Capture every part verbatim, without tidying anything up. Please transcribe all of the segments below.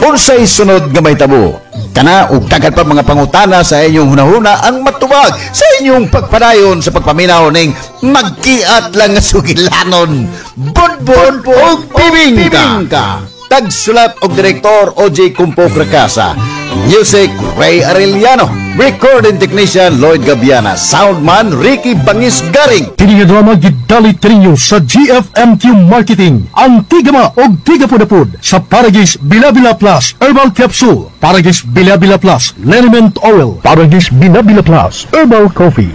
Unsay sunod nga mahitabo? Kana ug daghan pa mga pangutana sa inyong hunahuna ang matubag sa inyong pagpadayon sa pagpaminaw ning magkiat lang nga sugilanon. Budbud ug bibingka. Tagsulat og direktor O J Kumpo Cracasa. Music Ray Arellano. Recording technician Lloyd Gabiana. Soundman Ricky Bangis Garing. Kini nga drama gidali trinyo sa G F M Q Marketing. Ang tigama og tigapudapud sa Paragis Bilabila Plus Herbal Capsule, Paragis Bilabila Plus Liniment Oil, Paragis Bilabila Plus Herbal Coffee.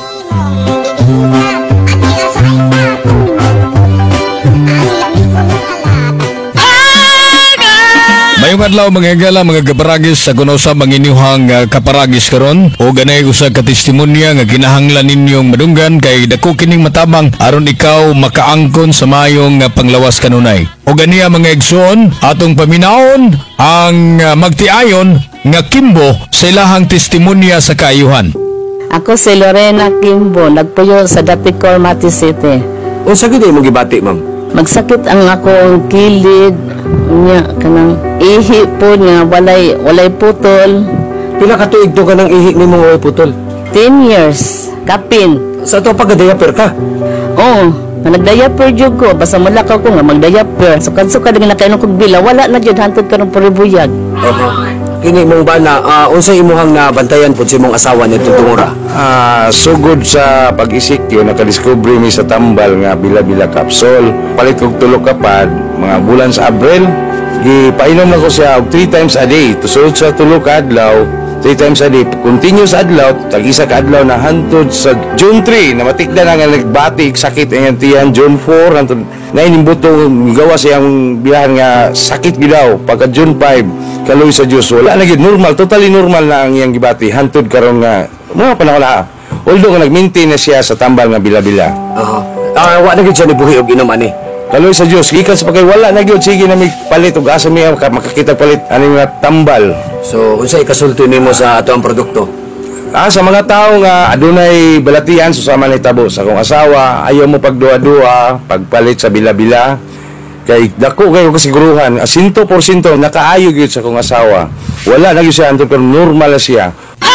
Mayong adlaw mga higala mga kaparagis sa kuno sa manginyuhang uh, kaparagis karon o ganay usa ka testimonya nga ginahanglan ninyong madunggan kay dako kining matabang aron ikaw makaangkon sa mayong uh, panglawas kanunay. O ganiya mga igsoon atong paminaon ang uh, magtiayon nga kimbo sa ilahang testimonya sa kaayuhan. Ako si Lorena Kimbo, nagpuyo sa Dapicor, Mati City. O sa gid mo gibati, ma'am? Magsakit ang akong kilid, nya kanang ihi po nga walay walay putol. Pila ka tuig to ka nang ihi nimo way putol? ten years, kapin. Sa to pagka-diaper ka? Oo, nga nagdiaper jud ko, basta mulakaw ko nga magdiaper. Sukad-sukad nga nakainom kog bila, wala na jud hantod karong puribuyag. Oho. Kini mong bana, uh, unsay imuhang nabantayan pud sa imong asawa nitong tungura? Ah, sugod sa pag-isik yun, nakadiscovery mi sa tambal nga bila-bila capsule. Palit kog tulo kapad, mga bulan sa Abril. Gipainom na ko siya og three times a day. Tusod sa tulo ka adlaw, three times a day. Continuous adlaw, tag-isa ka adlaw na hantod sa June three, na matikda na nga nagbati, sakit ang tiyan. June four, hantod na inimbuto, gawa siyang biyahan nga sakit gidaw. Pagka June five, kaloy sa Diyos, wala na gid, normal, totally normal na ang iyang gibati. Hantod karon nga, mga panahon na. Although nga nag-maintain na siya sa tambal nga bila-bila. Oho. Ah, wa na gid siya nibuhi og inom ani. Kaloy sa Diyos, gikan sa pagkay wala na gyud, sige na may palit og asa mi makakita palit ani nga tambal. So, unsay kasulti nimo sa ato ang produkto? Ah, sa mga tao nga adunay balatian susama ni tabo sa akong asawa, ayaw mo pagduwa-duwa, pagpalit sa bila-bila. Kay dako kayo kasiguruhan, cento porsyento nakaayo gyud sa akong asawa. Wala na gyud siya antud pero normal na siya.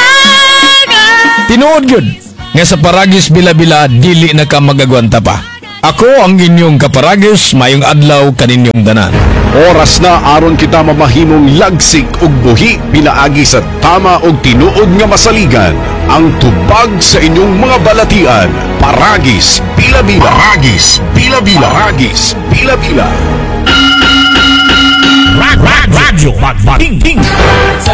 Tinuod gyud nga sa paragis bila-bila dili na ka magagwanta pa. Ako ang inyong kaparagis, mayong adlaw kaninyong tanan. Oras na aron kita mamahimong lagsik ug buhi pinaagi sa tama ug tinuod nga masaligan. Ang tubag sa inyong mga balatian, Paragis Bila-bila. Paragis Bila-bila. Paragis Bila-bila. Radyo Magbating